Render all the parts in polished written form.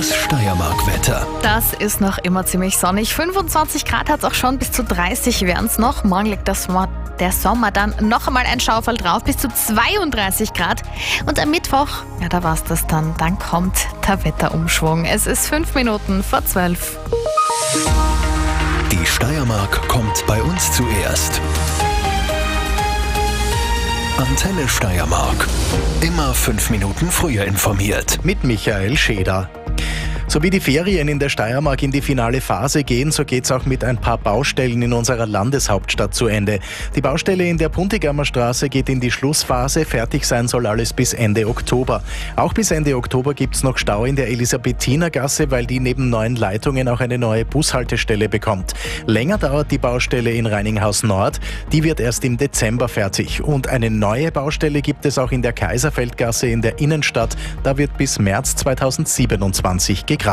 Das Steiermark-Wetter. Das ist noch immer ziemlich sonnig. 25 Grad hat es auch schon, bis zu 30 werden es noch. Morgen legt der Sommer dann noch einmal ein Schauferl drauf, bis zu 32 Grad. Und am Mittwoch, ja, da war's das dann. Dann kommt der Wetterumschwung. Es ist 5 Minuten vor 12. Die Steiermark kommt bei uns zuerst. Antenne Steiermark. Immer 5 Minuten früher informiert. Mit Michael Scheder. So wie die Ferien in der Steiermark in die finale Phase gehen, so geht's auch mit ein paar Baustellen in unserer Landeshauptstadt zu Ende. Die Baustelle in der Puntigammer Straße geht in die Schlussphase. Fertig sein soll alles bis Ende Oktober. Auch bis Ende Oktober gibt's noch Stau in der Elisabethinergasse, weil die neben neuen Leitungen auch eine neue Bushaltestelle bekommt. Länger dauert die Baustelle in Reininghaus Nord. Die wird erst im Dezember fertig. Und eine neue Baustelle gibt es auch in der Kaiserfeldgasse in der Innenstadt. Da wird bis März 2027 gegraben.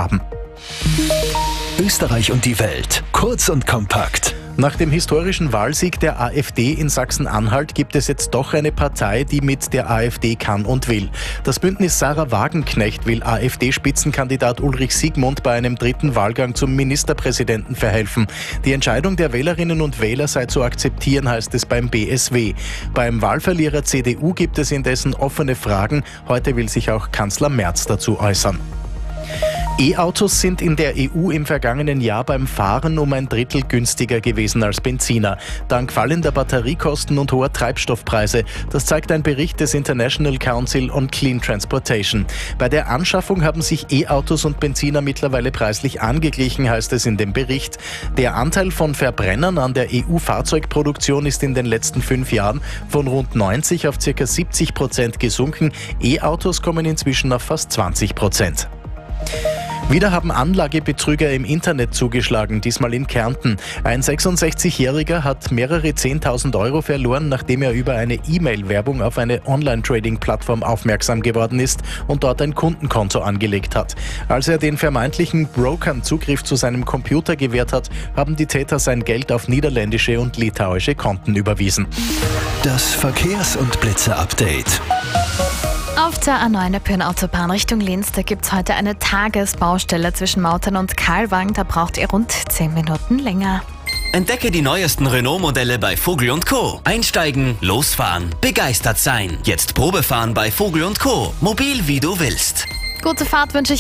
Österreich und die Welt. Kurz und kompakt. Nach dem historischen Wahlsieg der AfD in Sachsen-Anhalt gibt es jetzt doch eine Partei, die mit der AfD kann und will. Das Bündnis Sarah Wagenknecht will AfD-Spitzenkandidat Ulrich Siegmund bei einem dritten Wahlgang zum Ministerpräsidenten verhelfen. Die Entscheidung der Wählerinnen und Wähler sei zu akzeptieren, heißt es beim BSW. Beim Wahlverlierer CDU gibt es indessen offene Fragen. Heute will sich auch Kanzler Merz dazu äußern. E-Autos sind in der EU im vergangenen Jahr beim Fahren um 1/3 günstiger gewesen als Benziner, dank fallender Batteriekosten und hoher Treibstoffpreise. Das zeigt ein Bericht des International Council on Clean Transportation. Bei der Anschaffung haben sich E-Autos und Benziner mittlerweile preislich angeglichen, heißt es in dem Bericht. Der Anteil von Verbrennern an der EU-Fahrzeugproduktion ist in den letzten 5 Jahren von rund 90 auf ca. 70% gesunken. E-Autos kommen inzwischen auf fast 20%. Wieder haben Anlagebetrüger im Internet zugeschlagen, diesmal in Kärnten. Ein 66-Jähriger hat mehrere 10.000 Euro verloren, nachdem er über eine E-Mail-Werbung auf eine Online-Trading-Plattform aufmerksam geworden ist und dort ein Kundenkonto angelegt hat. Als er den vermeintlichen Brokern Zugriff zu seinem Computer gewährt hat, haben die Täter sein Geld auf niederländische und litauische Konten überwiesen. Das Verkehrs- und Blitze-Update. Auf der A9 Autobahn Richtung Linz, da gibt es heute eine Tagesbaustelle zwischen Mautern und Karlwang. Da braucht ihr rund 10 Minuten länger. Entdecke die neuesten Renault-Modelle bei Vogel & Co. Einsteigen, losfahren, begeistert sein. Jetzt Probefahren bei Vogel & Co. Mobil wie du willst. Gute Fahrt wünsche ich